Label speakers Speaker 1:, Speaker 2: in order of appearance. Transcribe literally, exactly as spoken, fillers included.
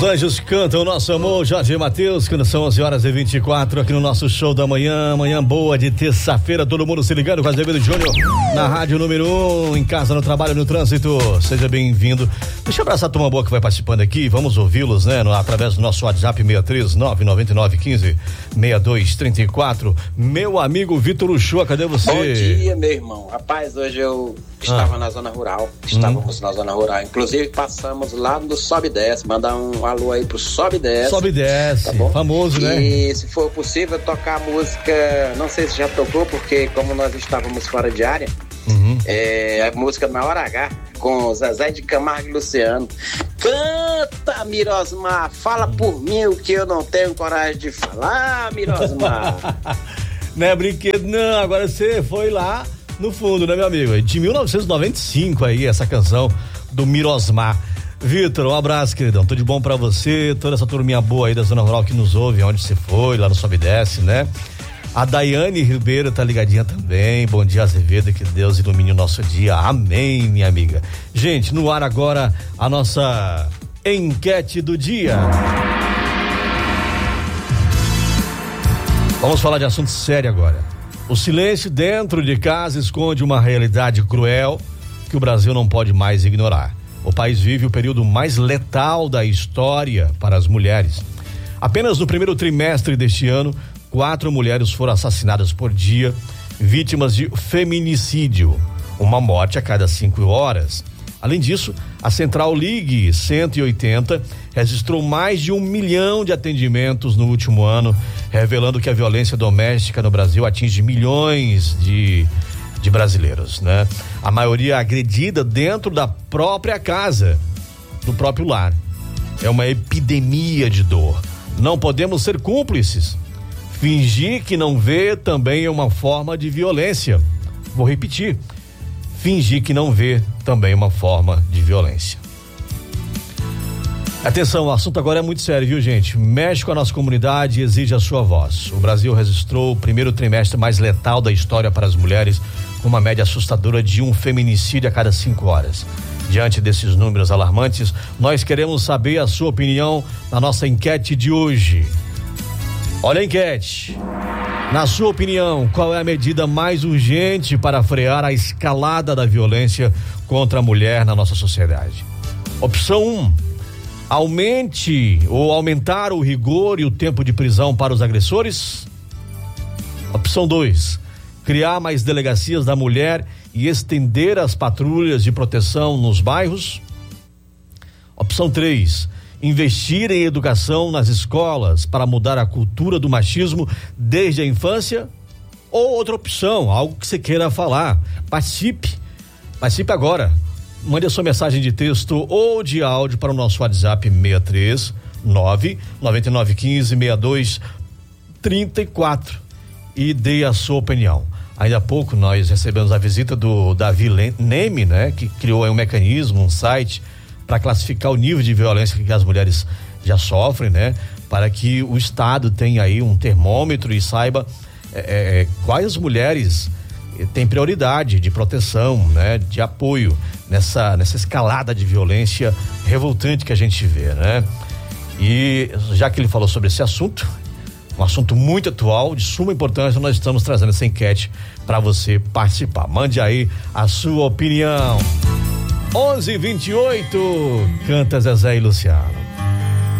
Speaker 1: Os anjos cantam nosso amor, Jorge Mateus, quando são onze horas e vinte e quatro, aqui no nosso show da manhã, manhã boa de terça-feira, todo mundo se ligando com Azevedo Júnior, na rádio número um, em casa, no trabalho, no trânsito, seja bem-vindo. Deixa eu abraçar a turma boa que vai participando aqui, vamos ouvi-los, né, no, através do nosso WhatsApp seis três nove nove nove um cinco seis dois três quatro, meu amigo Vitor Uchoa, cadê você?
Speaker 2: Bom dia, meu irmão, rapaz, hoje eu estava ah. na zona rural, estávamos hum. na zona rural, inclusive passamos lá no Sobe e Desce, mandar um alô aí pro Sobe e Desce.
Speaker 1: Sobe e Desce, tá bom? Famoso,
Speaker 2: e,
Speaker 1: né?
Speaker 2: E se for possível tocar a música, não sei se já tocou, porque como nós estávamos fora de área, uhum. é, a música Na Hora H, com Zezé de Camargo e Luciano. Canta, Mirosmar, fala por mim o que eu não tenho coragem de falar, Mirosmar.
Speaker 1: Não é brinquedo não, agora você foi lá no fundo, né, meu amigo? De mil novecentos e noventa e cinco aí, essa canção do Mirosmar. Vitor, um abraço, queridão, tudo de bom pra você, toda essa turminha boa aí da Zona Rural que nos ouve, onde você foi, lá no Sobe e Desce, né? A Daiane Ribeiro tá ligadinha também, bom dia, Azevedo, que Deus ilumine o nosso dia, amém, minha amiga. Gente, no ar agora, a nossa enquete do dia. Vamos falar de assunto sério agora. O silêncio dentro de casa esconde uma realidade cruel que o Brasil não pode mais ignorar. O país vive o período mais letal da história para as mulheres. Apenas no primeiro trimestre deste ano, quatro mulheres foram assassinadas por dia, vítimas de feminicídio, uma morte a cada cinco horas. Além disso, a Central Ligue cento e oitenta registrou mais de um milhão de atendimentos no último ano, revelando que a violência doméstica no Brasil atinge milhões de de brasileiros, né? A maioria agredida dentro da própria casa, do próprio lar. É uma epidemia de dor. Não podemos ser cúmplices. Fingir que não vê também é uma forma de violência. Vou repetir. Fingir que não vê também é uma forma de violência. Atenção, o assunto agora é muito sério, viu, gente? Mexe com a nossa comunidade e exige a sua voz. O Brasil registrou o primeiro trimestre mais letal da história para as mulheres, com uma média assustadora de um feminicídio a cada cinco horas. Diante desses números alarmantes, nós queremos saber a sua opinião na nossa enquete de hoje. Olha a enquete. Na sua opinião, qual é a medida mais urgente para frear a escalada da violência contra a mulher na nossa sociedade? Opção um. Aumente ou aumentar o rigor e o tempo de prisão para os agressores? Opção dois. Criar mais delegacias da mulher e estender as patrulhas de proteção nos bairros? Opção três. Investir em educação nas escolas para mudar a cultura do machismo desde a infância? Ou outra opção, algo que você queira falar? Participe. Participe agora. Mande a sua mensagem de texto ou de áudio para o nosso WhatsApp seis três nove nove nove um cinco seis dois três quatro e dê a sua opinião. Ainda há pouco nós recebemos a visita do Davi Neme, né? Que criou aí um mecanismo, um site para classificar o nível de violência que as mulheres já sofrem, né? Para que o Estado tenha aí um termômetro e saiba é, é, quais mulheres têm prioridade de proteção, né? De apoio nessa, nessa escalada de violência revoltante que a gente vê, né? E já que ele falou sobre esse assunto, um assunto muito atual, de suma importância, nós estamos trazendo essa enquete para você participar. Mande aí a sua opinião. onze e vinte e oito, canta Zezé e Luciano.